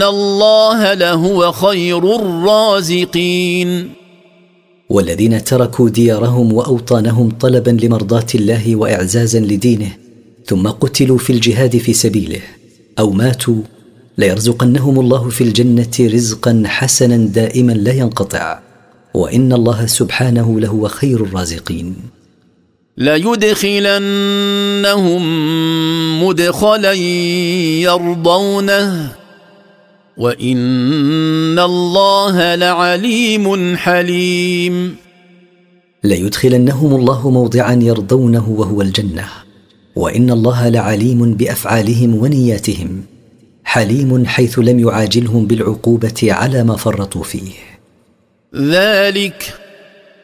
الله لهو خير الرازقين. والذين تركوا ديارهم وأوطانهم طلبا لمرضاة الله وإعزازا لدينه ثم قتلوا في الجهاد في سبيله أو ماتوا ليرزقنهم الله في الجنة رزقا حسنا دائما لا ينقطع، وإن الله سبحانه لهو خير الرازقين. ليدخلنهم مدخلا يرضونه وإن الله لعليم حليم. ليدخلنهم الله موضعا يرضونه وهو الجنة، وإن الله لعليم بأفعالهم ونياتهم، حليم حيث لم يعاجلهم بالعقوبة على ما فرطوا فيه. ذلك